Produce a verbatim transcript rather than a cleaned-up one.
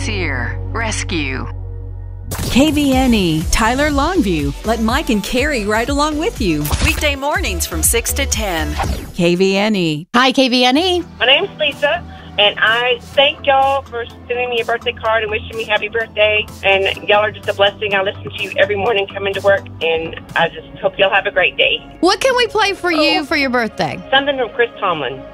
Sincere Rescue. K V N E, Tyler Longview. Let Mike and Carrie ride along with you. Weekday mornings from six to ten. K V N E. Hi, K V N E. My name's Lisa, and I thank y'all for sending me a birthday card and wishing me happy birthday. And y'all are just a blessing. I listen to you every morning coming to work, and I just hope y'all have a great day. What can we play for you for your birthday? Something from Chris Tomlin.